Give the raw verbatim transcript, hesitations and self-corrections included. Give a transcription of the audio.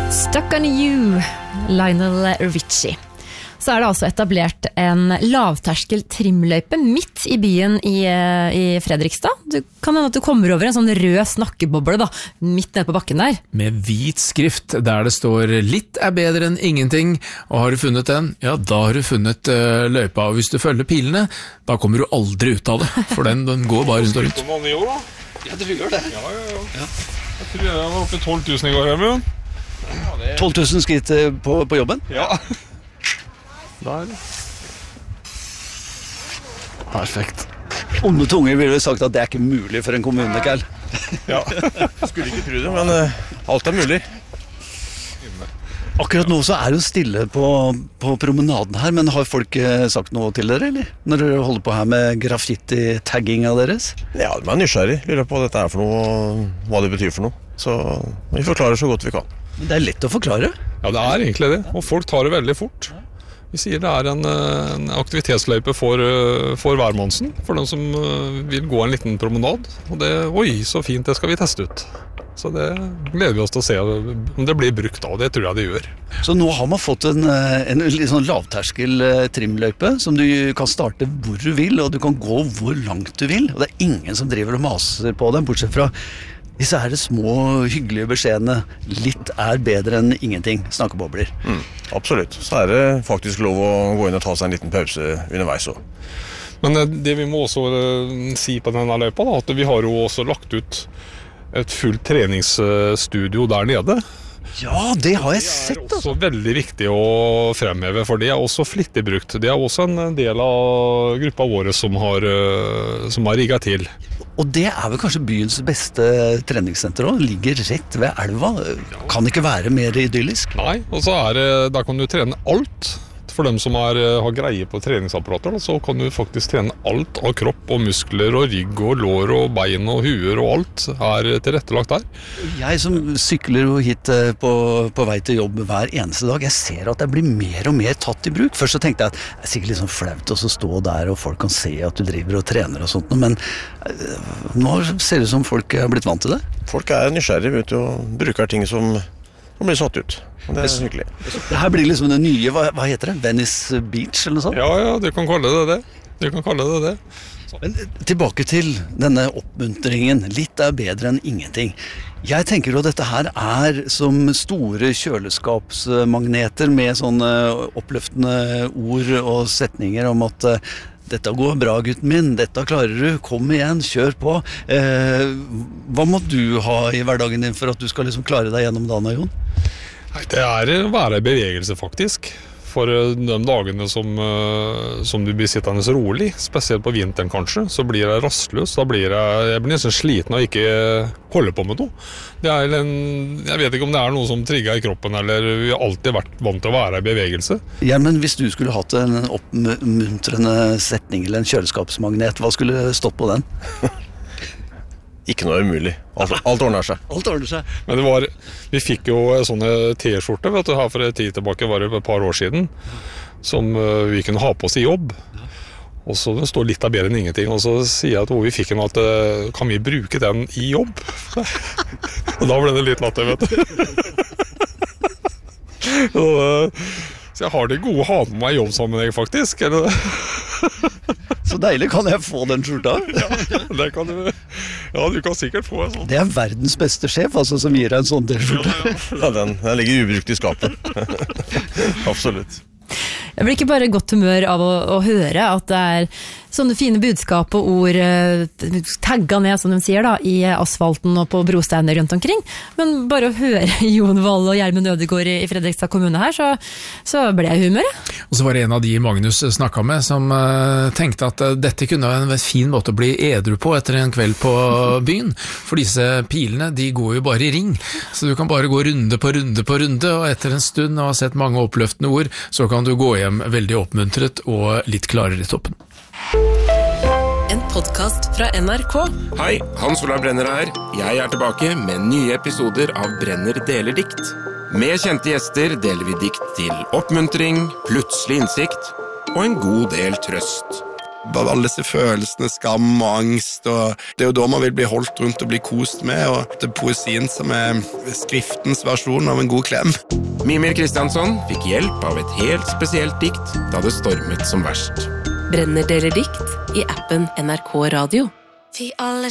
Stuck on You, Lionel Richie. Så er det altså etablert en lavterskel trimløype midt i byen i, i Fredrikstad. Du kan hende at du kommer over en sånn rød snakkeboble da, midt nede på bakken der. Med hvit skrift der det står litt er bedre enn ingenting, og har du funnet den, ja da har du funnet uh, løypa, og hvis du følger pilene, da kommer du aldri ut av det, for den, den går bare rundt og rundt. Ja, det gjør det. Ja, ja, ja. ja. Jeg tror jeg var oppe i tolv tusen i går hjemme. tolv tusen skritt på, på jobben? Ja. Der. Perfekt. Onde tunger ville sagt at det er ikke mulig for en kommune, Kjell. Ja, skulle ikke tro det, men uh, alt er mulig. Akkurat nå så er det jo stille på, på promenaden her, men har folk uh, sagt noe til dere, eller? Når dere holder på her med graffiti-tagginga deres? Ja, de er nysgjerrig. Lurer på hva dette er for noe, og hva det betyr for noe. Så vi forklarer så godt vi kan. Men det er lett å forklare. Ja, det er egentlig det, og folk tar det veldig fort. Vi sier det er en, en aktivitetsløype for, for hvermannsen, for den som vil gå en liten promenad. Og det, oi, så fint, det skal vi teste ut. Så det gleder vi oss til å se om det blir brukt da, og det tror jeg det gjør. Så nå har man fått en, en, en sånn lavterskel trimløype, som du kan starte hvor du vil, og du kan gå hvor langt du vil. Og det er ingen som driver og maser på den, bortsett fra disse er det små, hyggelige beskjedene. Litt er bedre enn ingenting, snakkebobler. Mm, absolutt. Så er det faktisk lov å gå inn og ta seg en liten pause underveis også. Men det vi må også si på denne løypa, da, at vi har jo også lagt ut et fullt treningsstudio der nede. Ja, det har jeg sett. Det er også veldig viktig å fremheve, for det er også flittig brukt. Det er også en del av gruppa våre som har, som har rigget til. Og det er vel kanskje byens beste treningssenter også, ligger rett ved elva. Kan ikke være mer idyllisk. Nei, og så er det, der kan du trene alt. For dem som er, har greie på treningsapparater, så kan du faktisk trene alt av kropp og muskler og rygg og lår og bein og huer og alt er tilrettelagt der. Jeg som sykler jo hit på, på vei til jobb hver eneste dag, jeg ser at det blir mer og mer tatt i bruk. Først så tenkte jeg at det er sikkert litt sånn flaut å stå der og folk kan se at du driver og trener og sånt, men nå ser det ut som folk er blitt vant til det. Folk er nysgjerrige, vet du, og bruker ting som, som blir satt ut. Det er hyggelig. Det her blir liksom det nye, hva, hva heter det? Venice Beach eller noe sånt? Ja, ja, du kan kalle det det. Du kan kalle det det. Men tilbake til denne oppmuntringen. Litt er bedre enn ingenting. Jeg tenker jo at dette her er som store kjøleskapsmagneter med sånne oppløftende ord og setninger om at dette går bra, gutten min, dette klarer du, kom igjen, kjør på. Eh, hva må du ha i hverdagen din for at du skal liksom klare deg gjennom dagen, Jon? Det er å være i bevegelse faktisk. For de dagene som, som du blir sittende rolig, spesielt på vinteren kanskje, så blir jeg rastløs. Da blir jeg, jeg blir nesten sliten av å ikke holde på med noe. Det er en, jeg vet ikke om det er noe som trigger i kroppen, eller vi har alltid vært vant til å være i bevegelse. Ja, men hvis du skulle hatt en oppmuntrende setning eller en kjøleskapsmagnet, hva skulle stått på den? Ikke noe umulig. Alt, alt ordner seg. Alt ordner seg. Men det var, vi fikk jo sånne T-skjorter, vet du, her for en tid tilbake, var det et par år siden, som vi kunne ha på oss i jobb. Og så det står litt av bedre enn ingenting, og så sier jeg at vi fikk en at, kan vi bruke den i jobb? Og da ble det litt latter, vet du. Så jeg har det gode å ha med meg i jobbsammenheng, faktisk. Eller? Så deilig, kan jeg få den skjorta? Ja, det kan du. Ja, du kan sikkert få en sånn. Det er verdens beste sjef, altså, som gir deg en sånn skjorte. Ja, ja, den, den ligger ubrukt i skapet. Absolutt. Jeg blir ikke bare godt humør av å, å høre at det er sånne fine budskap og ord tagget ned, som de sier da, i asfalten og på brosteiner rundt omkring. Men bare å høre Jon Wall og Gjermund Ødegård i Fredrikstad kommune her, så, så ble jeg i humør. Og så var det en av de Magnus snakket med som uh, tenkte at uh, dette kunne være en fin måte å bli edru på etter en kveld på byen. For disse pilene, de går jo bare i ring. Så du kan bare gå runde på runde på runde, og etter en stund og ha sett mange oppløftende ord, så kan du gå hjem veldig oppmuntret og litt klarere i toppen. En podcast fra N R K. Hei, Hans Olav Brenner her. Jeg er tilbake med nye episoder av Brenner deler dikt. Med kjente gjester deler vi dikt til oppmuntring, plutselig innsikt og en god del trøst. Bare alle disse følelsene, skam og angst, og det er jo da man vil bli holdt rundt og bli kost med, og det er poesien som er skriftens versjon av en god klem. Mimir Kristiansson fikk hjelp av et helt spesielt dikt da det stormet som verst. Brenner deler dikt i appen N R K Radio. Vi alle